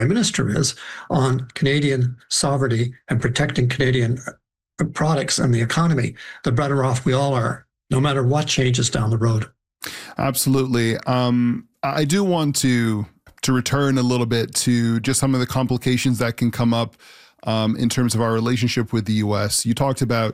Minister is on Canadian sovereignty and protecting Canadian products and the economy, the better off we all are, no matter what changes down the road. Absolutely. I do want to return a little bit to just some of the complications that can come up in terms of our relationship with the U.S. You talked about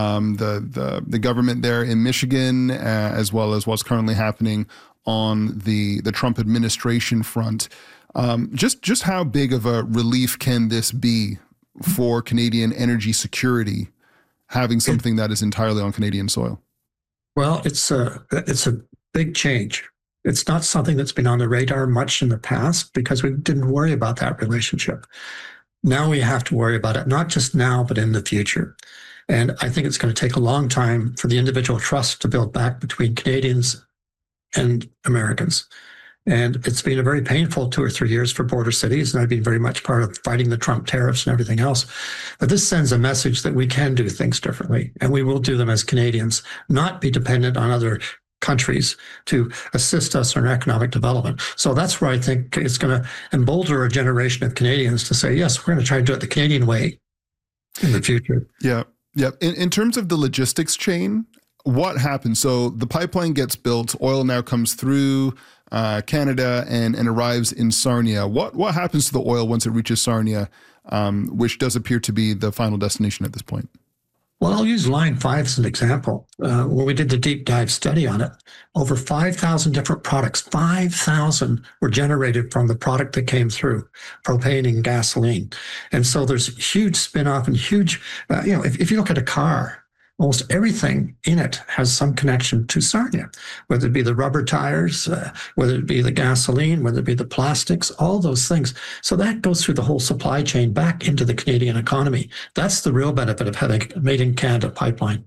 the government there in Michigan, as well as what's currently happening on the Trump administration front. Just how big of a relief can this be for Canadian energy security, having something that is entirely on Canadian soil? Well, it's a big change. It's not something that's been on the radar much in the past because we didn't worry about that relationship. Now we have to worry about it, not just now, but in the future. And I think it's going to take a long time for the individual trust to build back between Canadians and Americans. And it's been a very painful 2 or 3 years for border cities, and I've been very much part of fighting the Trump tariffs and everything else. But this sends a message that we can do things differently, and we will do them as Canadians, not be dependent on other countries to assist us in economic development. So that's where I think it's going to embolden a generation of Canadians to say, yes, we're going to try to do it the Canadian way in the future. Yeah. Yeah. In terms of the logistics chain, what happens? So the pipeline gets built, oil now comes through Canada and arrives in Sarnia. What happens to the oil once it reaches Sarnia, which does appear to be the final destination at this point? Well, I'll use Line 5 as an example. When we did the deep dive study on it, over 5,000 different products, 5,000 were generated from the product that came through, propane and gasoline. And so there's huge spin-off and huge, if you look at a car, almost everything in it has some connection to Sarnia, whether it be the rubber tires, whether it be the gasoline, whether it be the plastics, all those things. So that goes through the whole supply chain back into the Canadian economy. That's the real benefit of having a Made in Canada pipeline.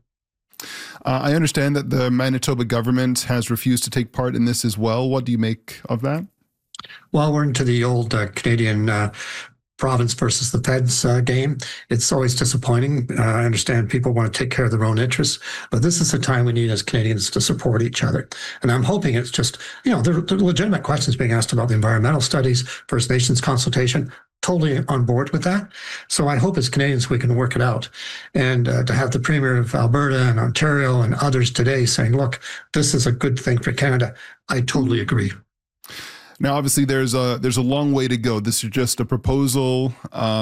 I understand that the Manitoba government has refused to take part in this as well. What do you make of that? Well, we're into the old Canadian province versus the feds game. It's always disappointing. I understand people want to take care of their own interests, but this is the time we need as Canadians to support each other. And I'm hoping it's just, there are legitimate questions being asked about the environmental studies, First Nations consultation, totally on board with that. So I hope as Canadians we can work it out. And to have the Premier of Alberta and Ontario and others today saying, look, this is a good thing for Canada, I totally agree. Now, obviously, there's a long way to go. This is just a proposal.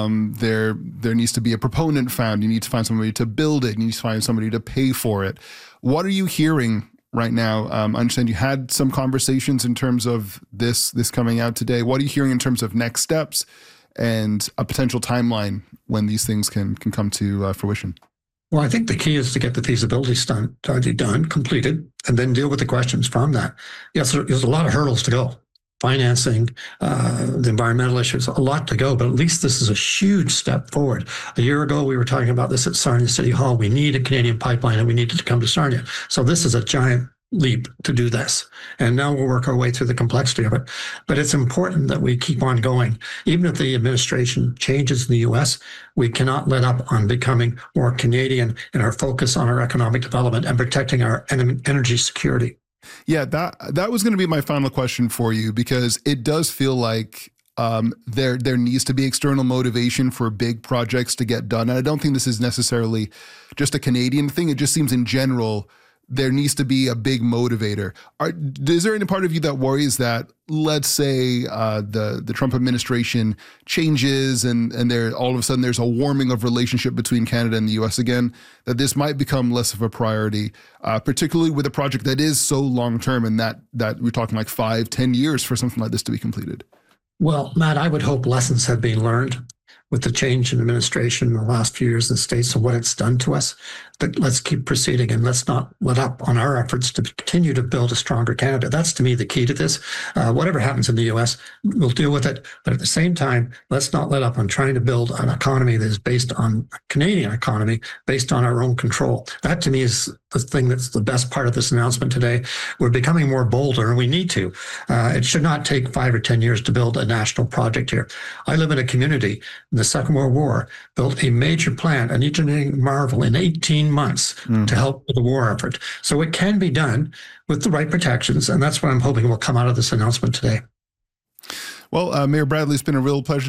There needs to be a proponent found. You need to find somebody to build it. You need to find somebody to pay for it. What are you hearing right now? I understand you had some conversations in terms of this coming out today. What are you hearing in terms of next steps and a potential timeline when these things can come to fruition? Well, I think the key is to get the feasibility study done, completed, and then deal with the questions from that. Yes, there's a lot of hurdles to go. Financing, the environmental issues, a lot to go, but at least this is a huge step forward. A year ago, we were talking about this at Sarnia City Hall. We need a Canadian pipeline and we need it to come to Sarnia. So this is a giant leap to do this. And now we'll work our way through the complexity of it. But it's important that we keep on going. Even if the administration changes in the U.S., we cannot let up on becoming more Canadian in our focus on our economic development and protecting our energy security. Yeah, that was going to be my final question for you, because it does feel like there needs to be external motivation for big projects to get done. And I don't think this is necessarily just a Canadian thing. It just seems in general there needs to be a big motivator. Is there any part of you that worries that, let's say, the Trump administration changes and there all of a sudden there's a warming of relationship between Canada and the U.S. again, that this might become less of a priority, particularly with a project that is so long-term and that we're talking like 5-10 years for something like this to be completed? Well, Matt, I would hope lessons have been learned with the change in administration in the last few years in the States and what it's done to us. But let's keep proceeding and let's not let up on our efforts to continue to build a stronger Canada. That's, to me, the key to this. Whatever happens in the U.S., we'll deal with it. But at the same time, let's not let up on trying to build an economy that is based on a Canadian economy, based on our own control. That, to me, is the thing that's the best part of this announcement today. We're becoming more bolder, and we need to. It should not take 5 or 10 years to build a national project here. I live in a community in the Second World War, built a major plant, an engineering marvel, in 18 months to help with the war effort. So it can be done with the right protections, and that's what I'm hoping will come out of this announcement today. Well, Mayor Bradley, it's been a real pleasure